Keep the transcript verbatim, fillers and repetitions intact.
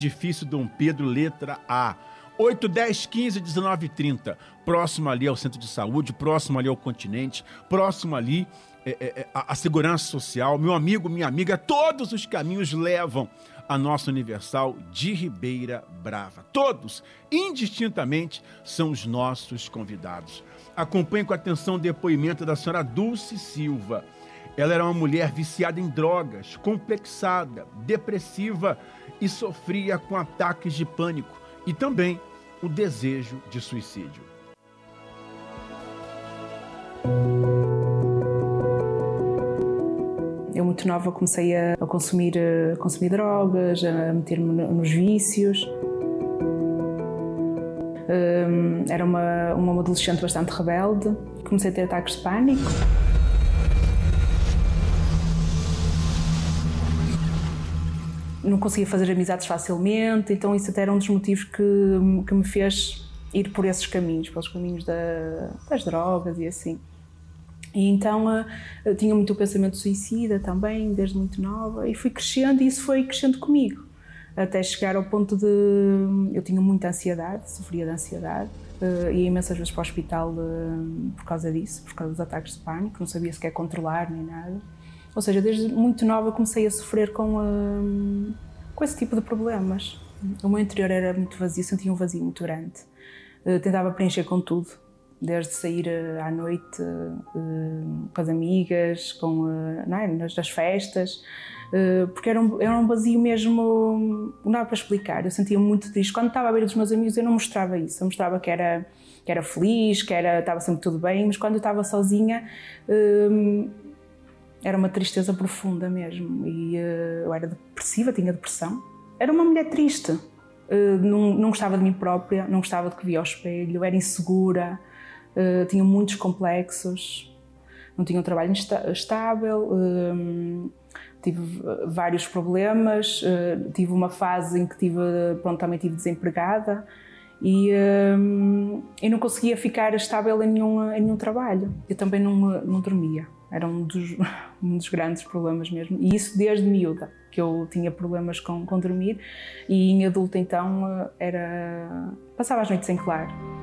Edifício Dom Pedro, letra A. oito, dez, quinze, dezenove e trinta. Próximo ali ao centro de saúde, próximo ali ao continente, próximo ali é, é, a, a segurança social. Meu amigo, minha amiga, todos os caminhos levam a nossa Universal de Ribeira Brava. Todos, indistintamente, são os nossos convidados. Acompanhe com atenção o depoimento da senhora Dulce Silva. Ela era uma mulher viciada em drogas, complexada, depressiva e sofria com ataques de pânico e também o desejo de suicídio. Eu, muito nova, comecei a consumir, a consumir drogas, a meter-me nos vícios. Era uma, uma adolescente bastante rebelde. Comecei a ter ataques de pânico. Não conseguia fazer amizades facilmente, então isso até era um dos motivos que, que me fez ir por esses caminhos, pelos caminhos da, das drogas e assim. E então eu tinha muito o pensamento suicida também, desde muito nova, e fui crescendo e isso foi crescendo comigo, até chegar ao ponto de... Eu tinha muita ansiedade, sofria de ansiedade, ia imensas vezes para o hospital por causa disso, por causa dos ataques de pânico, não sabia sequer controlar nem nada. Ou seja, desde muito nova comecei a sofrer com, uh, com esse tipo de problemas. O meu interior era muito vazio, sentia um vazio muito grande. Uh, tentava preencher com tudo, desde sair uh, à noite uh, com as amigas, com, uh, não é, nas, nas festas, uh, porque era um, era um vazio mesmo, não dava para explicar. Eu sentia muito triste. Quando estava à beira dos meus amigos eu não mostrava isso, eu mostrava que era, que era feliz, que era, estava sempre tudo bem, mas quando eu estava sozinha... Uh, Era uma tristeza profunda mesmo e uh, eu era depressiva, tinha depressão. Era uma mulher triste, uh, não, não gostava de mim própria, não gostava de que via ao espelho, era insegura, uh, tinha muitos complexos, não tinha um trabalho estável, uh, tive vários problemas, uh, tive uma fase em que tive, pronto, também estive desempregada e, uh, e não conseguia ficar estável em nenhum, em nenhum trabalho. Eu também não, não dormia. Era um dos, um dos grandes problemas mesmo. E isso desde miúda, que eu tinha problemas com, com dormir. E em adulta, então, era... passava as noites em claro.